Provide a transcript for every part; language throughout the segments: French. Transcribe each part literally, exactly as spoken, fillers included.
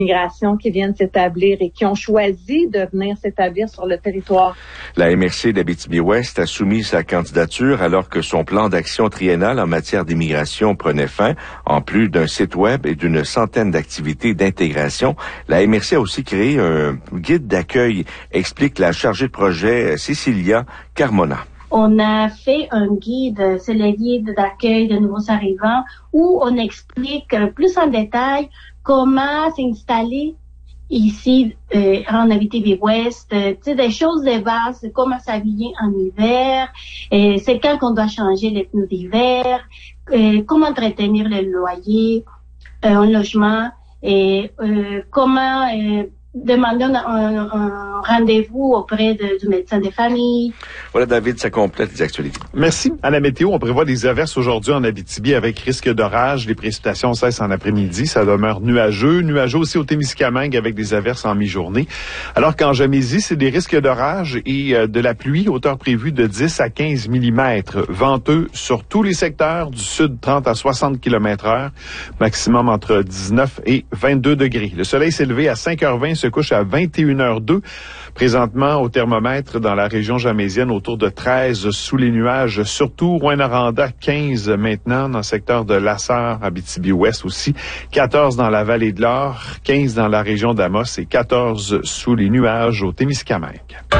migration qui viennent s'établir et qui ont choisi de venir s'établir sur le territoire. La M R C d'Abitibi-Ouest a soumis sa candidature alors que son plan d'action triennal en matière d'immigration prenait fin. En plus d'un site web et d'une centaine d'activités d'intégration, la M R C a aussi créé un guide d'accueil, explique la chargée de projet Cecilia Carmona. On a fait un guide, c'est le guide d'accueil de nouveaux arrivants, où on explique plus en détail comment s'installer ici euh, en Abitibi-Ouest, euh, tu sais, des choses de base, comment s'habiller en hiver, et c'est quand qu'on doit changer les pneus d'hiver, euh, comment entretenir le loyer, euh, un logement, et euh, comment euh, demander un, un, un rendez-vous auprès de, du médecin de famille. Voilà, David, ça complète les actualités. Merci. À la météo, on prévoit des averses aujourd'hui en Abitibi avec risque d'orage. Les précipitations cessent en après-midi. Ça demeure nuageux. Nuageux aussi au Témiscamingue avec des averses en mi-journée. Alors qu'en Jamaisie, c'est des risques d'orage et euh, de la pluie, hauteur prévue de dix à quinze millimètres. Venteux sur tous les secteurs, du sud trente à soixante kilomètres heure, maximum entre dix-neuf et vingt-deux degrés. Le soleil s'est levé à cinq heures vingt, se couche à vingt et une heures deux. Présentement, au thermomètre dans la région jamaisienne, autour de treize sous les nuages, surtout Rouyn-Noranda, quinze maintenant dans le secteur de Lassar, Abitibi-Ouest aussi, quatorze dans la vallée de l'Or, quinze dans la région d'Amos et quatorze sous les nuages au Témiscamingue.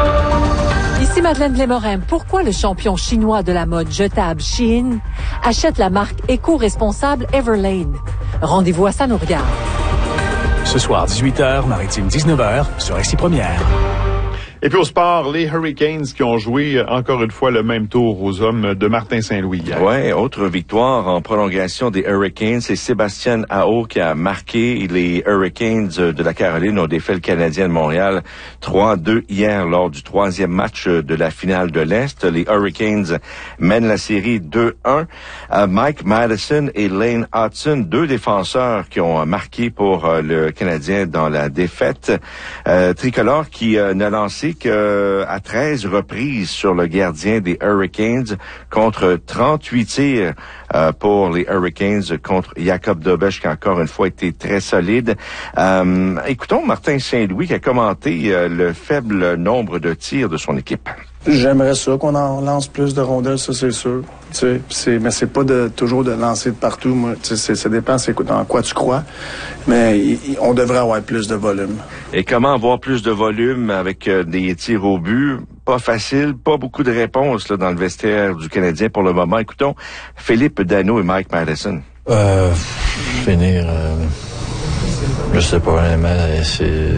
Ici Madeleine Lémorin. Pourquoi le champion chinois de la mode jetable Shein achète la marque éco-responsable Everlane? Rendez-vous à Ça nous regarde. Ce soir, dix-huit heures, Maritime dix-neuf heures, sur R C Première. Et puis au sport, les Hurricanes qui ont joué encore une fois le même tour aux hommes de Martin Saint-Louis. Ouais, autre victoire en prolongation des Hurricanes. C'est Sébastien Aho qui a marqué. Les Hurricanes de la Caroline ont défait le Canadien de Montréal trois deux hier lors du troisième match de la finale de l'Est. Les Hurricanes mènent la série deux un. Uh, Mike Madison et Lane Hudson, deux défenseurs qui ont marqué pour uh, le Canadien dans la défaite. Uh, Tricolore qui uh, n'a lancé qu'à treize reprises sur le gardien des Hurricanes contre trente-huit tirs euh, pour les Hurricanes contre Jacob Dobesch qui a encore une fois été très solide. Euh, écoutons Martin Saint-Louis qui a commenté euh, le faible nombre de tirs de son équipe. J'aimerais ça qu'on en lance plus de rondelles, ça c'est sûr. Tu sais, c'est, mais c'est pas de toujours de lancer de partout. Moi, tu sais, ça dépend c'est dans quoi tu crois. Mais y, y, on devrait avoir plus de volume. Et comment avoir plus de volume avec euh, des tirs au but? Pas facile, pas beaucoup de réponses là, dans le vestiaire du Canadien pour le moment. Écoutons Philippe Dano et Mike Madison. Euh, finir, euh, je sais pas vraiment. C'est,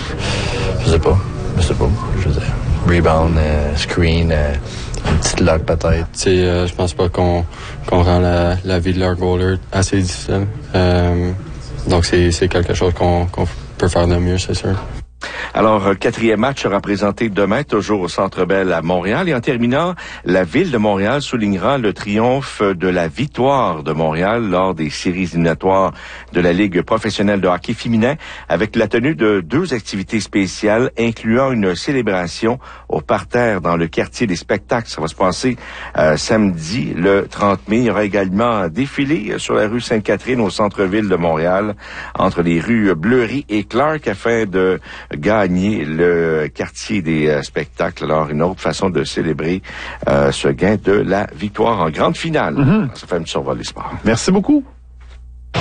je sais pas, je sais pas, je veux dire. Rebound, euh, screen, euh, une petite lock peut-être. Tu sais, euh, je pense pas qu'on qu'on rend la, la vie de leur goaler assez difficile. Euh, donc c'est c'est quelque chose qu'on qu'on peut faire de mieux, c'est sûr. Alors, quatrième match sera présenté demain, toujours au Centre Bell à Montréal. Et en terminant, la Ville de Montréal soulignera le triomphe de la victoire de Montréal lors des séries éliminatoires de la Ligue professionnelle de hockey féminin avec la tenue de deux activités spéciales, incluant une célébration au parterre dans le quartier des spectacles. Ça va se passer euh, samedi, le trente mai. Il y aura également un défilé sur la rue Sainte-Catherine au centre-ville de Montréal, entre les rues Bleury et Clark, afin de gagner le quartier des euh, spectacles. Alors, une autre façon de célébrer euh, ce gain de la victoire en grande finale. Mm-hmm. Ça fait un petit survol des sports. Merci beaucoup.